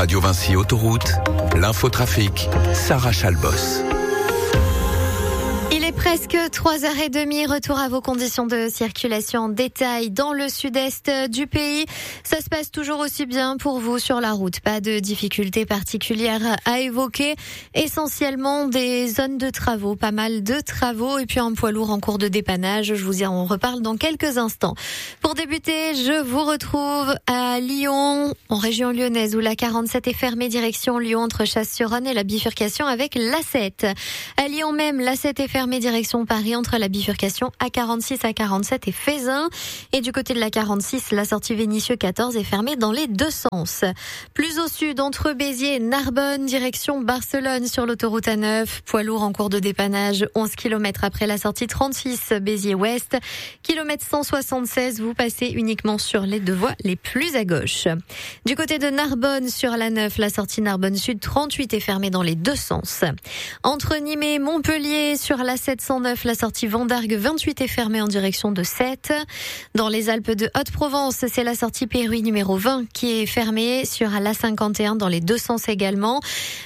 Radio Vinci Autoroute, l'infotrafic, Sarah Chalbos. Il est presque 3h30, retour à vos conditions de circulation en détail dans le sud-est du pays. Ça se passe toujours aussi bien pour vous sur la route. Pas de difficultés particulières à évoquer. Essentiellement des zones de travaux, pas mal de travaux et puis un poids lourd en cours de dépannage. Je vous en reparle dans quelques instants. Pour débuter, je vous retrouve à Lyon, en région lyonnaise, où la 47 est fermée direction Lyon entre Chasse-sur-Rhône et la bifurcation avec l'A7. À Lyon même, l'A7 est fermée direction Paris entre la bifurcation A46 à 47 et Fézin. Et du côté de la 46, la sortie Vénissieux 14 est fermée dans les deux sens. Plus au sud, entre Béziers et Narbonne, direction Barcelone sur l'autoroute A9. Poids lourd en cours de dépannage, 11 km après la sortie 36 Béziers-Ouest. Kilomètre 176, vous passez uniquement sur les deux voies les plus à gauche. Du côté de Narbonne, sur la 9, la sortie Narbonne Sud 38 est fermée dans les deux sens. Entre Nîmes et Montpellier, sur la 709, la sortie Vendargue 28 est fermée en direction de Sète. Dans les Alpes de Haute-Provence, c'est la sortie Péruy numéro 20 qui est fermée sur l'A51 dans les deux sens également.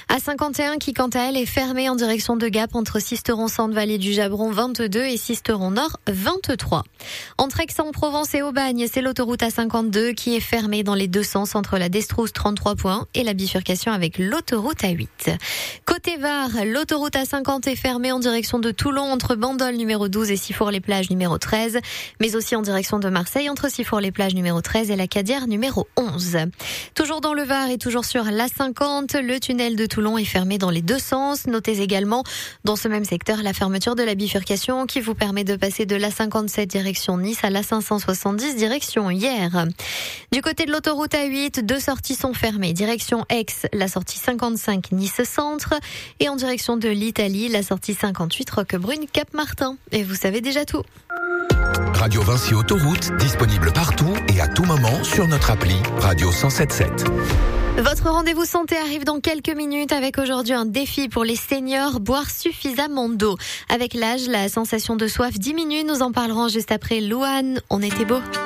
A51 qui, quant à elle, est fermée en direction de Gap entre Sisteron-Centre-Vallée du Jabron 22 et Sisteron-Nord 23. Entre Aix-en-Provence et Aubagne, c'est l'autoroute A52 qui est fermée dans les deux sens entre la Destrousse 33 points et la bifurcation avec l'autoroute A8. Côté Var, l'autoroute A50 est fermée en direction de Toulon entre Bandol numéro 12 et Sifour-les-Plages numéro 13, mais aussi en direction de Marseille entre Sifour-les-Plages numéro 13 et la Cadière numéro 11. Toujours dans le Var et toujours sur l'A50, le tunnel de Toulon est fermé dans les deux sens. Notez également dans ce même secteur la fermeture de la bifurcation qui vous permet de passer de l'A57 direction Nice à l'A570 direction Hyères. Du côté de l'autoroute A8, deux sorties sont fermées. Direction Aix, la sortie 55 Nice Centre et en direction de l'Italie, la sortie 58 Roquebrune Cap Martin. Et vous savez déjà tout. Radio Vinci Autoroute, disponible partout et à tout moment sur notre appli Radio 107.7. Votre rendez-vous santé arrive dans quelques minutes avec aujourd'hui un défi pour les seniors, boire suffisamment d'eau. Avec l'âge, la sensation de soif diminue. Nous en parlerons juste après Louane. On était beau.